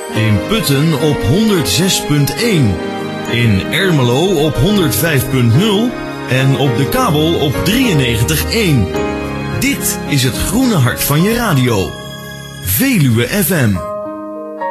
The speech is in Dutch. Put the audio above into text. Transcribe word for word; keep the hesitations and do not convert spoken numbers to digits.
In Putten op honderd zes punt één. In Ermelo op honderd vijf punt nul. En op de kabel op drieënnegentig punt één. Dit is het groene hart van je radio. Veluwe F M.